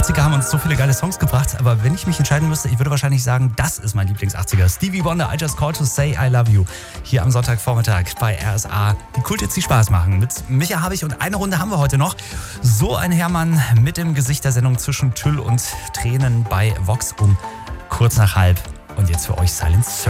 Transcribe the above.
80er haben uns so viele geile Songs gebracht, aber wenn ich mich entscheiden müsste, ich würde wahrscheinlich sagen, das ist mein Lieblings-80er. Stevie Wonder, I Just Called to Say I Love You. Hier am Sonntagvormittag bei RSA. Die Kult-Hits, die Spaß machen. Mit Micha Habicht und eine Runde haben wir heute noch. So ein Hermann mit dem Gesicht der Sendung zwischen Tüll und Tränen bei Vox um kurz nach halb. Und jetzt für euch Silent Surfer.